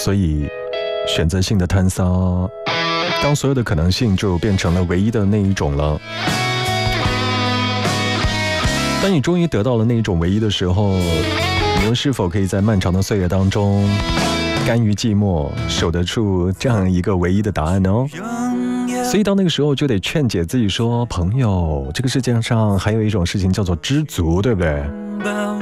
所以选择性的坍塌，当所有的可能性就变成了唯一的那一种了。当你终于得到了那一种唯一的时候，你又是否可以在漫长的岁月当中甘于寂寞，守得住这样一个唯一的答案呢？所以到那个时候就得劝解自己说，朋友，这个世界上还有一种事情叫做知足，对不对？